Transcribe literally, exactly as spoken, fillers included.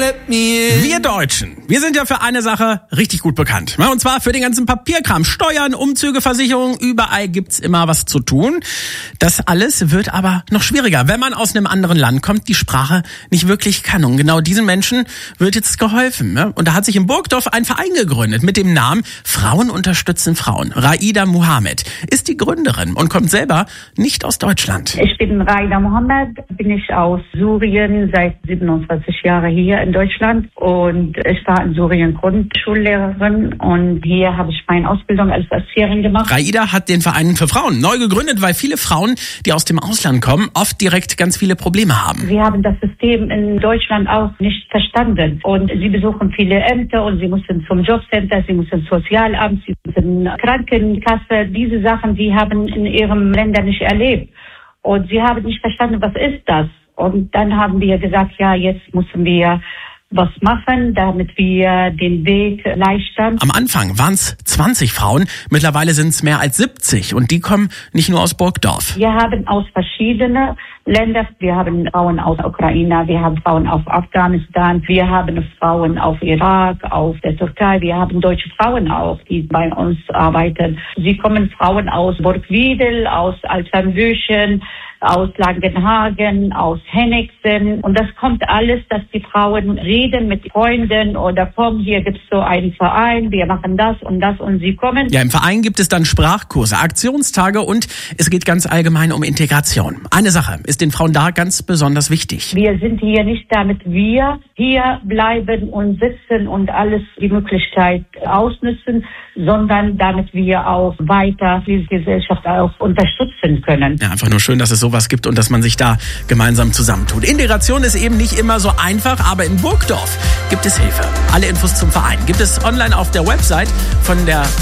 Wir Deutschen, wir sind ja für eine Sache richtig gut bekannt. Und zwar für den ganzen Papierkram. Steuern, Umzüge, Versicherungen, überall gibt's immer was zu tun. Das alles wird aber noch schwieriger, wenn man aus einem anderen Land kommt, die Sprache nicht wirklich kann. Und genau diesen Menschen wird jetzt geholfen. Und da hat sich in Burgdorf ein Verein gegründet mit dem Namen Frauen unterstützen Frauen. Raida Mohammed ist die Gründerin und kommt selber nicht aus Deutschland. Ich bin Raida Mohammed, bin ich aus Syrien, seit siebenundzwanzig Jahren hier in Deutschland, und ich war in Syrien Grundschullehrerin und hier habe ich meine Ausbildung als Erzieherin gemacht. Raida hat den Verein für Frauen neu gegründet, weil viele Frauen, die aus dem Ausland kommen, oft direkt ganz viele Probleme haben. Sie haben das System in Deutschland auch nicht verstanden und sie besuchen viele Ämter und sie müssen zum Jobcenter, sie müssen Sozialamt, sie müssen Krankenkasse, diese Sachen, die haben in ihrem Länder nicht erlebt und sie haben nicht verstanden, was ist das? Und dann haben wir gesagt, ja, jetzt müssen wir was machen, damit wir den Weg erleichtern. Am Anfang waren es zwanzig Frauen, mittlerweile sind es mehr als siebzig und die kommen nicht nur aus Burgdorf. Wir haben aus verschiedenen Ländern, wir haben Frauen aus Ukraine, wir haben Frauen aus Afghanistan, wir haben Frauen aus Irak, aus der Türkei, wir haben deutsche Frauen auch, die bei uns arbeiten. Sie kommen Frauen aus Burgwiedel, aus Alternbüchen, aus Langenhagen, aus Hennigsen. Und das kommt alles, dass die Frauen reden mit Freunden oder komm, hier gibt's so einen Verein, wir machen das und das und sie kommen. Ja, im Verein gibt es dann Sprachkurse, Aktionstage und es geht ganz allgemein um Integration. Eine Sache ist den Frauen da ganz besonders wichtig. Wir sind hier nicht, damit wir hier bleiben und sitzen und alles die Möglichkeit ausnutzen, sondern damit wir auch weiter die Gesellschaft auch unterstützen können. Ja, einfach nur schön, dass es sowas gibt und dass man sich da gemeinsam zusammentut. Integration ist eben nicht immer so einfach, aber in Burgdorf gibt es Hilfe. Alle Infos zum Verein gibt es online auf der Website von der